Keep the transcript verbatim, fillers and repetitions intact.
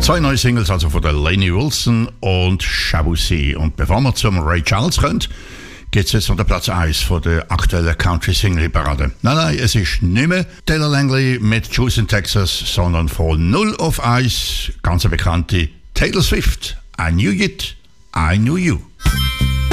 Zwei neue Singles, also von der Lainey Wilson und Shabuzi. Und bevor wir zum Ray Charles kommen, geht es jetzt an der Platz eins von der aktuellen Country-Single-Parade. Nein, nein, es ist nicht mehr Taylor Langley mit Juice in Texas, sondern von null auf eins, ganz eine bekannte Taylor Swift. I knew it, I knew you.